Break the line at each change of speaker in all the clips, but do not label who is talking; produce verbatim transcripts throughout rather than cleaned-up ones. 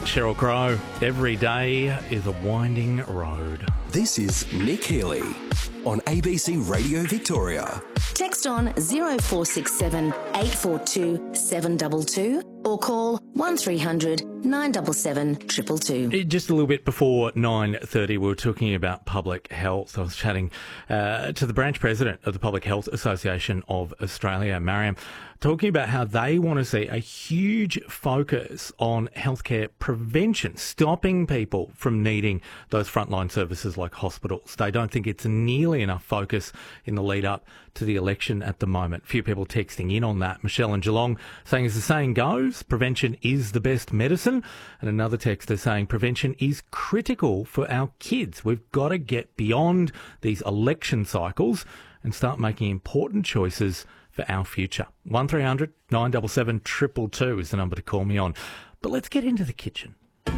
Sheryl Crow. Every day is a winding road.
This is Nick Healy on A B C Radio Victoria.
Text on zero four six seven eight four two seven two two or call one three hundred nine seven seven two two two.
Just a little bit before nine thirty, we were talking about public health. I was chatting uh, to the branch president of the Public Health Association of Australia, Mariam, talking about how they want to see a huge focus on healthcare prevention, stopping people from needing those frontline services like hospitals. They don't think it's nearly enough focus in the lead up to the election at the moment. A few people texting in on that. Michelle in Geelong saying, as the saying goes, prevention is the best medicine. And another texter saying prevention is critical for our kids. We've got to get beyond these election cycles and start making important choices for our future. one three hundred nine seven seven two two two is the number to call me on. But let's get into the kitchen.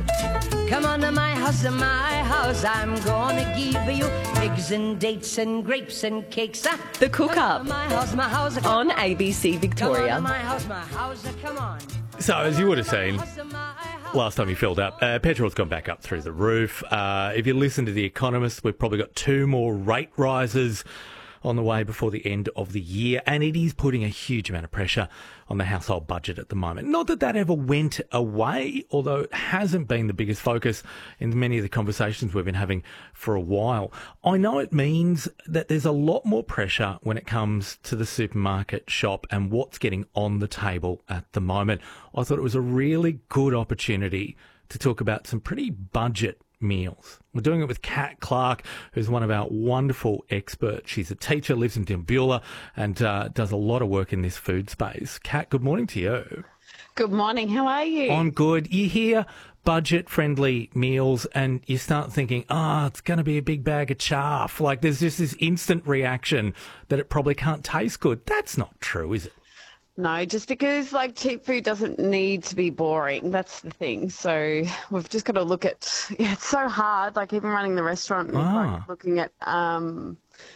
Come on to my house, to my house, I'm gonna give you eggs and dates and grapes and cakes. Ah,
The Cook Up
my house, my house, come
on A B C
Come on
Victoria.
to my house, my house, come on.
So, as you would have seen,
House to my house.
last time you filled up, uh, petrol's gone back up through the roof. Uh, if you listen to The Economist, we've probably got two more rate rises on the way before the end of the year, and it is putting a huge amount of pressure on the household budget at the moment. Not that that ever went away, although it hasn't been the biggest focus in many of the conversations we've been having for a while. I know it means that there's a lot more pressure when it comes to the supermarket shop and what's getting on the table at the moment. I thought it was a really good opportunity to talk about some pretty budget meals. We're doing it with Kat Clark, who's one of our wonderful experts. She's a teacher, lives in Dimbula, and uh, does a lot of work in this food space. Kat, good morning to you.
Good morning. How are you?
I'm good. You hear budget-friendly meals and you start thinking, ah, oh, it's going to be a big bag of chaff. Like there's just this instant reaction that it probably can't taste good. That's not true, is it?
No, just because like cheap food doesn't need to be boring. That's the thing. So we've just got to look at. Yeah, it's so hard. Like even running the restaurant,
Ah.
like looking at um,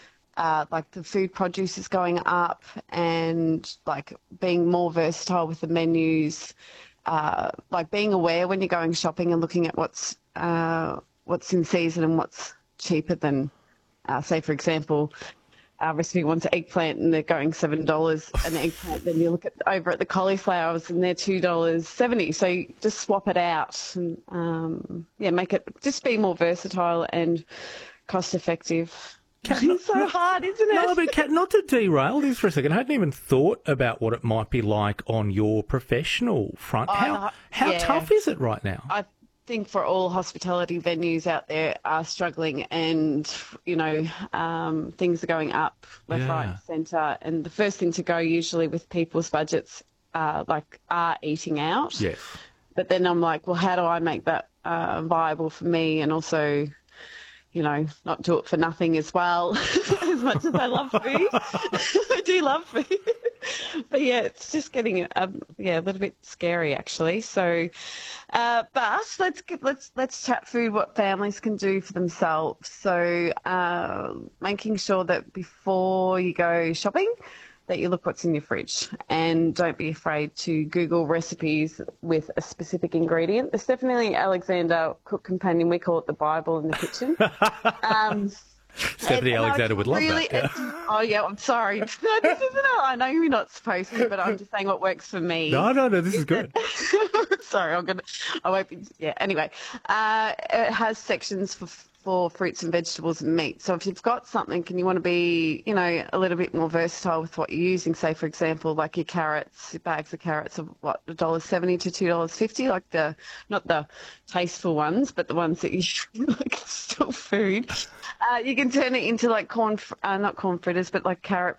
uh, like the food produce is going up, and like being more versatile with the menus. Uh, like being aware when you're going shopping and looking at what's uh, what's in season and what's cheaper than, uh, say for example. Our recipe wants eggplant and they're going seven dollars an eggplant. Then you look at over at the cauliflowers and they're two dollars seventy. So you just swap it out and um, yeah, make it just be more versatile and cost effective. It's so hard, isn't it?
No, but Kat, not to derail this for a second. I hadn't even thought about what it might be like on your professional front.
Oh,
How
no,
how
yeah.
tough is it right now?
I think for all hospitality venues out there are struggling, and you know um, things are going up left,
Yeah.
right, centre. And the first thing to go usually with people's budgets, uh, like, are eating out.
Yes.
But then I'm like, well, how do I make that uh, viable for me, and also, you know, not do it for nothing as well? As much as I love food, I do love food. But yeah, it's just getting um, yeah a little bit scary actually. So, uh, but let's get, let's let's chat food. What families can do for themselves. So, uh, making sure that before you go shopping, that you look what's in your fridge, and don't be afraid to Google recipes with a specific ingredient. There's definitely Alexander Cook Companion. We call it the Bible in the kitchen. Um,
Stephanie
and- and
Alexander
I
would love
really-
that.
Oh yeah, I'm sorry. No, this isn't. A, I know you're not supposed to, but I'm just saying what works for me.
No, no, no, this is good.
Sorry, I'm gonna. I won't be. Yeah. Anyway, uh, it has sections for for fruits and vegetables and meat. So if you've got something and you want to be, you know, a little bit more versatile with what you're using, say for example, like your carrots, your bags of carrots of what, one dollar seventy to two dollars fifty, like the not the tasteful ones, but the ones that you like still food. Uh, you can turn it into like corn, uh, not corn fritters, but like carrot